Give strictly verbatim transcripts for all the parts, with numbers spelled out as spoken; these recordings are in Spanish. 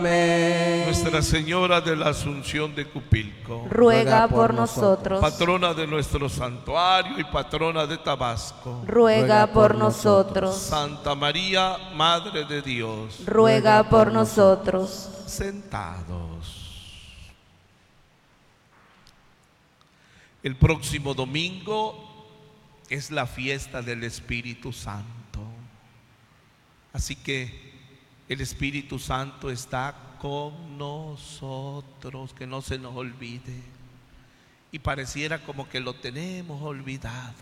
Nuestra Señora de la Asunción de Cupilco, ruega por nosotros. patrona de nuestro santuario y patrona de Tabasco, Ruega por nosotros. Santa María, Madre de Dios, Ruega por nosotros. sentados. El próximo domingo es la fiesta del Espíritu Santo. Así que el Espíritu Santo está con nosotros, que no se nos olvide. Y pareciera como que lo tenemos olvidado.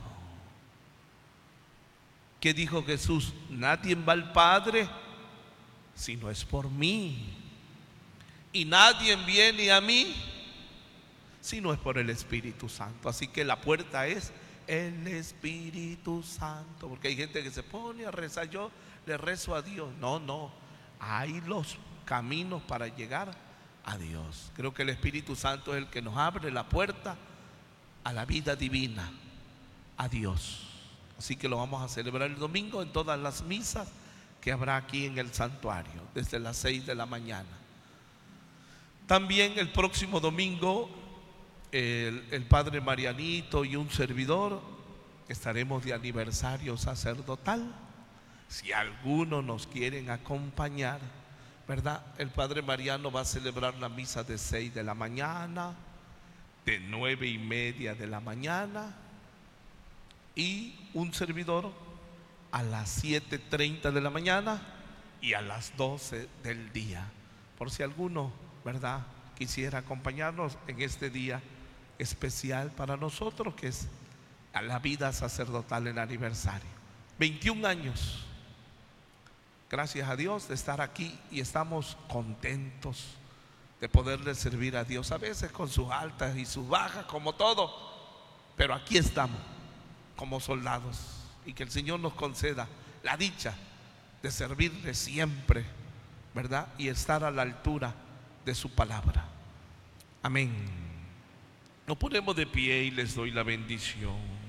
¿Qué dijo Jesús? Nadie va al Padre si no es por mí. Y nadie viene a mí si no es por el Espíritu Santo. Así que la puerta es el Espíritu Santo. Porque hay gente que se pone a rezar. Yo le rezo a Dios. No, no. Hay los caminos para llegar a Dios. Creo que el Espíritu Santo es el que nos abre la puerta a la vida divina, a Dios. Así que lo vamos a celebrar el domingo en todas las misas que habrá aquí en el santuario, desde las seis de la mañana. También el próximo domingo, el, el Padre Marianito y un servidor estaremos de aniversario sacerdotal. Si alguno nos quieren acompañar, ¿verdad? El Padre Mariano va a celebrar la misa de seis de la mañana, de nueve y media de la mañana, y un servidor a las siete treinta de la mañana y a las doce del día. Por si alguno, ¿verdad?, quisiera acompañarnos en este día especial para nosotros, que es a la vida sacerdotal, el aniversario. veintiún años. Gracias a Dios de estar aquí y estamos contentos de poderle servir a Dios, a veces con sus altas y sus bajas, como todo, pero aquí estamos como soldados, y que el Señor nos conceda la dicha de servirle siempre, ¿verdad? Y estar a la altura de su palabra. Amén. Nos ponemos de pie y les doy la bendición.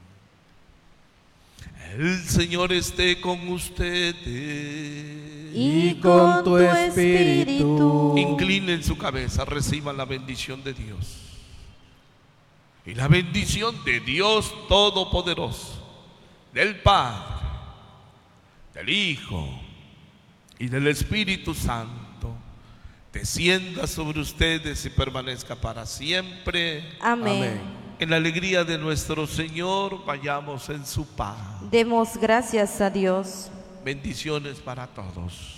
El Señor esté con ustedes y con tu espíritu. Inclinen su cabeza, reciban la bendición de Dios. Y la bendición de Dios Todopoderoso, del Padre, del Hijo y del Espíritu Santo, descienda sobre ustedes y permanezca para siempre. Amén. Amén. En la alegría de nuestro Señor, vayamos en su paz. Demos gracias a Dios. Bendiciones para todos.